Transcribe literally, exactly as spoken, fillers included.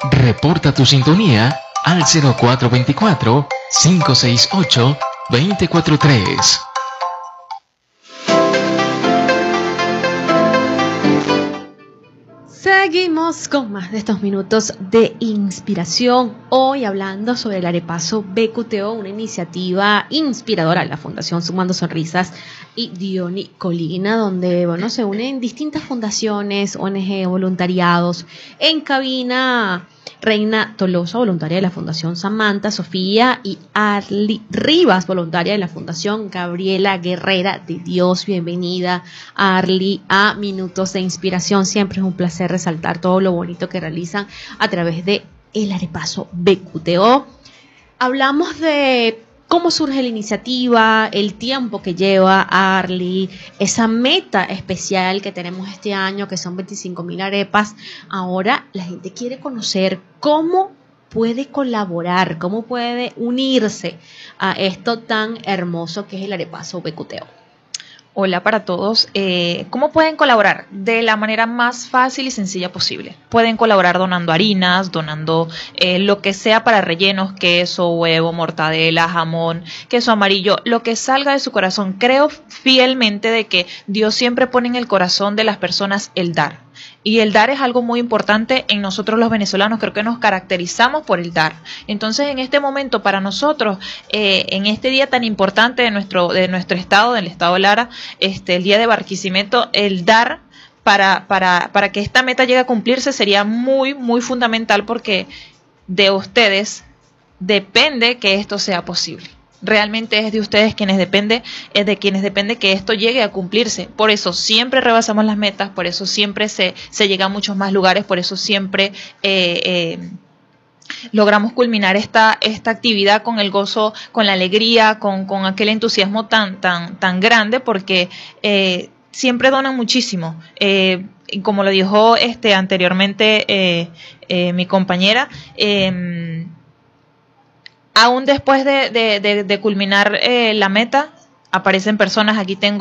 Reporta tu sintonía al cero cuatro dos cuatro, cinco seis ocho, dos cuatro tres. Seguimos con más de estos minutos de inspiración. Hoy hablando sobre el Arepaso B Q T O, una iniciativa inspiradora de la Fundación Sumando Sonrisas y Diony Colina, donde bueno, se unen distintas fundaciones, O N G, voluntariados. En cabina, Reina Tolosa, voluntaria de la Fundación Samantha Sofía, y Arly Rivas, voluntaria de la Fundación Gabriela Guerrera de Dios. Bienvenida, Arly, a Minutos de Inspiración. Siempre es un placer resaltar todo lo bonito que realizan a través de el Arepaso B Q T O. Hablamos de cómo surge la iniciativa, el tiempo que lleva Arly, esa meta especial que tenemos este año, que son veinticinco mil arepas. Ahora la gente quiere conocer cómo puede colaborar, cómo puede unirse a esto tan hermoso que es el Arepaso B Q T O. Hola para todos. Eh, ¿Cómo pueden colaborar? De la manera más fácil y sencilla posible. Pueden colaborar donando harinas, donando eh, lo que sea para rellenos, queso, huevo, mortadela, jamón, queso amarillo, lo que salga de su corazón. Creo fielmente de que Dios siempre pone en el corazón de las personas el dar. Y el dar es algo muy importante en nosotros los venezolanos. Creo que nos caracterizamos por el dar. Entonces, en este momento, para nosotros, eh, en este día tan importante de nuestro, de nuestro estado, del estado de Lara, este, el día de Barquisimeto, el dar para, para, para que esta meta llegue a cumplirse sería muy, muy fundamental, porque de ustedes depende que esto sea posible. Realmente es de ustedes quienes depende, es de quienes depende que esto llegue a cumplirse. Por eso siempre rebasamos las metas, por eso siempre se, se llega a muchos más lugares, por eso siempre eh, eh, logramos culminar esta, esta actividad con el gozo, con la alegría, con, con aquel entusiasmo tan, tan, tan grande, porque eh, siempre donan muchísimo. Eh, como lo dijo este, anteriormente eh, eh, mi compañera, eh, aún después de, de, de, de culminar eh, la meta, aparecen personas. Aquí tengo